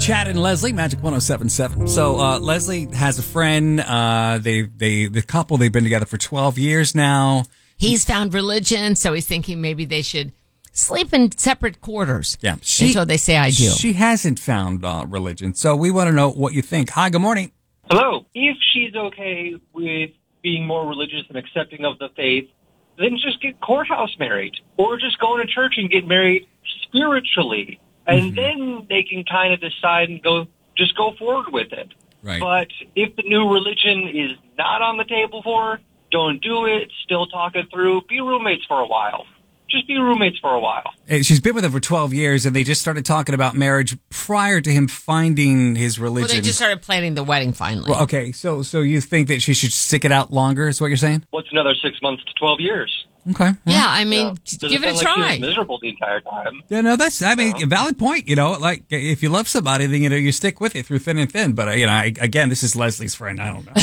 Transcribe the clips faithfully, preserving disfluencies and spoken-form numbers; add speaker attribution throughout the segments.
Speaker 1: Chad and Leslie, Magic one oh seven point seven. So uh, Leslie has a friend. Uh, they, they, the couple, they've been together for twelve years now.
Speaker 2: He's found religion, so he's thinking maybe they should sleep in separate quarters.
Speaker 1: Yeah, she,
Speaker 2: until they say I do.
Speaker 1: She hasn't found uh, religion, so we want to know what you think. Hi, good morning.
Speaker 3: Hello. If she's okay with being more religious and accepting of the faith, then just get courthouse married, or just go to church and get married spiritually, and mm-hmm. then they can kind of decide and go just go forward with it.
Speaker 1: Right.
Speaker 3: But if the new religion is not on the table for her, don't do it. Still talk it through. Be roommates for a while. Just be roommates for a while.
Speaker 1: She's been with him for twelve years, and they just started talking about marriage prior to him finding his religion.
Speaker 2: Well, they just started planning the wedding finally.
Speaker 1: Well, okay, so so you think that she should stick it out longer, is what you're saying?
Speaker 3: What's another six months to twelve years?
Speaker 1: Okay.
Speaker 2: Well, yeah, I mean,
Speaker 3: yeah.
Speaker 2: give it a
Speaker 3: like
Speaker 2: try.
Speaker 3: She was miserable the entire time.
Speaker 1: Yeah, no, that's, I mean,
Speaker 3: uh-huh.
Speaker 1: a valid point, you know, like, if you love somebody, then, you know, you stick with it through thin and thin. But, uh, you know, I, again, this is Leslie's friend. I don't know.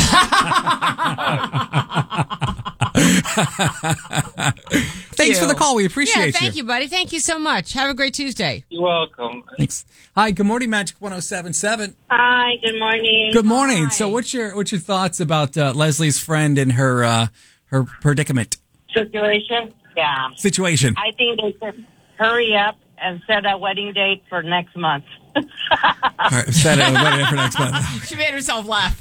Speaker 1: Thanks for the call. We appreciate
Speaker 2: yeah,
Speaker 1: you.
Speaker 2: thank you, buddy. Thank you so much. Have a great Tuesday.
Speaker 3: You're welcome.
Speaker 1: Thanks. Hi, good morning, Magic one oh seven point seven.
Speaker 4: Hi, good morning.
Speaker 1: Good morning.
Speaker 2: Hi.
Speaker 1: So what's your what's your thoughts about uh, Leslie's friend and her uh, her predicament?
Speaker 4: Situation? Yeah.
Speaker 1: Situation.
Speaker 4: I think they should hurry up and set a wedding date for next month.
Speaker 1: All right, set a wedding for next month.
Speaker 2: She made herself laugh.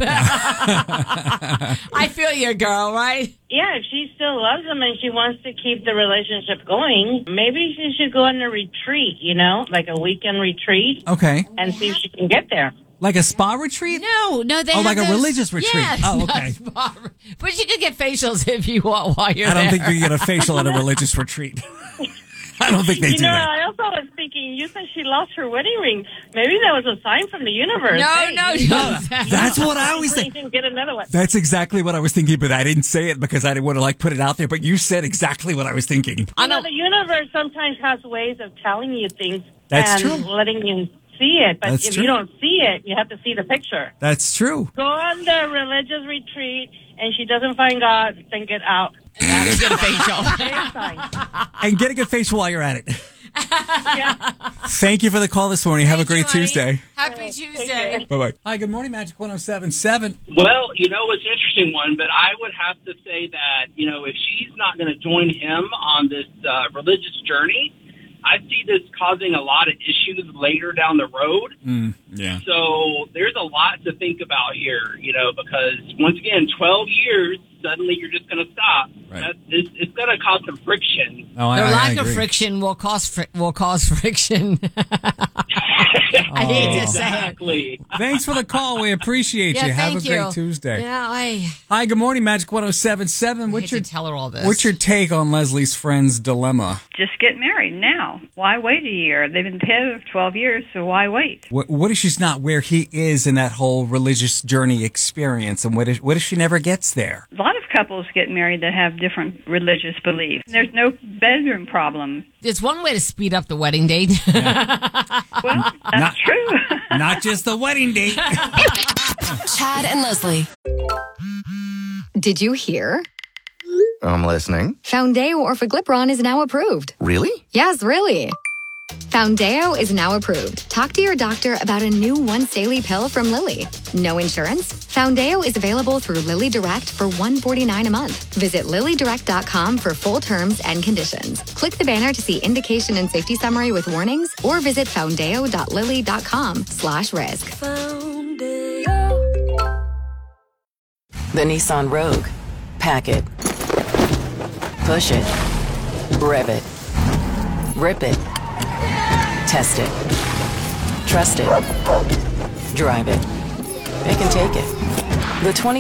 Speaker 2: I feel you, girl, right?
Speaker 4: Yeah, if she still loves him and she wants to keep the relationship going, maybe she should go on a retreat, you know, like a weekend retreat.
Speaker 1: Okay.
Speaker 4: And see if she can get there.
Speaker 1: Like a spa retreat?
Speaker 2: No, no, they
Speaker 1: Oh,
Speaker 2: have
Speaker 1: like
Speaker 2: those,
Speaker 1: a religious retreat.
Speaker 2: Yes,
Speaker 1: oh,
Speaker 2: not
Speaker 1: okay.
Speaker 2: spa, but you can get facials if you want while you're
Speaker 1: I don't
Speaker 2: there.
Speaker 1: think you can get a facial at a religious retreat. I don't think they
Speaker 4: you
Speaker 1: do
Speaker 4: know,
Speaker 1: that.
Speaker 4: I also was thinking, you said she lost her wedding ring. Maybe that was a sign from the universe.
Speaker 2: No,
Speaker 4: hey,
Speaker 2: no,
Speaker 4: you
Speaker 2: no.
Speaker 1: That's what I always think.
Speaker 4: Get another one.
Speaker 1: That's exactly what I was thinking, but I didn't say it because I didn't want to like put it out there. But you said exactly what I was thinking.
Speaker 4: You know, the universe sometimes has ways of telling you things
Speaker 1: That's
Speaker 4: and
Speaker 1: true.
Speaker 4: letting you see it. But
Speaker 1: That's
Speaker 4: if
Speaker 1: true.
Speaker 4: you don't see it, you have to see the picture.
Speaker 1: That's true.
Speaker 4: Go on the religious retreat, and she doesn't find God, then get out.
Speaker 2: That's a good facial.
Speaker 4: Same sign.
Speaker 1: And get a good facial while you're at it.
Speaker 4: Yeah.
Speaker 1: Thank you for the call this morning. Have a great
Speaker 2: Thank you, honey.
Speaker 1: Tuesday.
Speaker 2: Happy Tuesday.
Speaker 1: Bye-bye. Hi, good morning, Magic one oh seven point seven.
Speaker 5: Well, you know, it's an interesting one, but I would have to say that, you know, if she's not going to join him on this uh, religious journey, I see this causing a lot of issues later down the road.
Speaker 1: Mm, yeah.
Speaker 5: So there's a lot to think about here, you know, because once again, twelve years, suddenly you're just going to stop.
Speaker 1: Right.
Speaker 5: That's, it's it's going to cause some friction.
Speaker 1: Oh, I,
Speaker 2: The
Speaker 1: I,
Speaker 2: lack
Speaker 1: I
Speaker 2: of
Speaker 1: agree.
Speaker 2: friction will cause fri- will cause friction. I hate to say it.
Speaker 5: Exactly.
Speaker 1: Thanks for the call. We appreciate
Speaker 2: Yeah,
Speaker 1: you. Have a
Speaker 2: thank
Speaker 1: great
Speaker 2: you.
Speaker 1: Tuesday.
Speaker 2: Yeah, I,
Speaker 1: Hi, good morning, Magic one oh seven point seven.
Speaker 2: I
Speaker 1: What's
Speaker 2: hate
Speaker 1: your
Speaker 2: to tell her all this.
Speaker 1: What's your take on Leslie's friend's dilemma?
Speaker 6: Just get married now. Why wait a year? They've been together for twelve years, so why wait?
Speaker 1: What, what if she's not where he is in that whole religious journey experience? And what if, what if she never gets there?
Speaker 6: A lot of couples get married that have different religious beliefs. There's no bedroom problem.
Speaker 2: It's one way to speed up the wedding date.
Speaker 6: Well, that's
Speaker 1: Not-
Speaker 6: true.
Speaker 1: Not just the wedding date.
Speaker 7: Chad and Leslie.
Speaker 8: Did you hear?
Speaker 9: I'm listening.
Speaker 8: Foundeo Orforglipron is now approved.
Speaker 9: Really?
Speaker 8: Yes, really. Foundeo is now approved. Talk to your doctor about a new once daily pill from Lilly. No insurance? Foundeo is available through Lilly Direct for one hundred forty-nine dollars a month. Visit lilly direct dot com for full terms and conditions. Click the banner to see indication and safety summary with warnings, or visit foundeo dot lilly dot com slash risk.
Speaker 7: The Nissan Rogue. Pack it. Push it. Rev it. Rip it. Test it. Trust it. Drive it. It can take it. The twenty